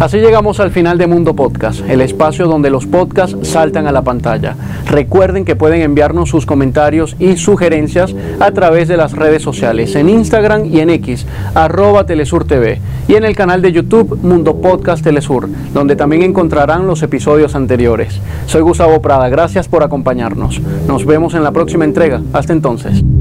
Así llegamos al final de Mundo Podcast, el espacio donde los podcasts saltan a la pantalla. Recuerden que pueden enviarnos sus comentarios y sugerencias a través de las redes sociales, en Instagram y en X, @TelesurTV, y en el canal de YouTube Mundo Podcast Telesur, donde también encontrarán los episodios anteriores. Soy Gustavo Prada, gracias por acompañarnos. Nos vemos en la próxima entrega. Hasta entonces.